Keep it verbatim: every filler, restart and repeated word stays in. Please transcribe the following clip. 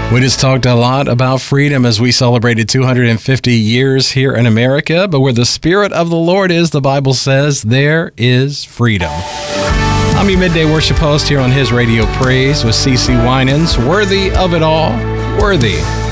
We just talked a lot about freedom as we celebrated two hundred fifty years here in America, but where the Spirit of the Lord is, the Bible says, there is freedom. I'm your midday worship host here on His Radio Praise with C C Winans. Worthy of it all, worthy